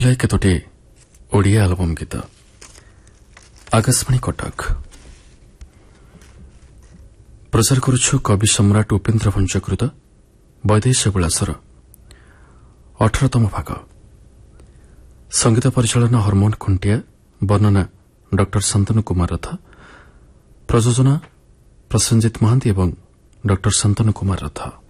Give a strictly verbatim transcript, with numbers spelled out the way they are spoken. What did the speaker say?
केतोटी Odia album गीत आकाशवाणी कटक प्रचार करुछु कवि सम्राट उपेन्द्र भंजकृत वैदेश विलासर अठरतम भाग संगीत परिचालन हरमोहन खुंटिया वर्णना डॉक्टर शांतनु कुमार रथ प्रयोजना प्रसन्नजित महांती एवं डॉक्टर शांतनु कुमार रथ।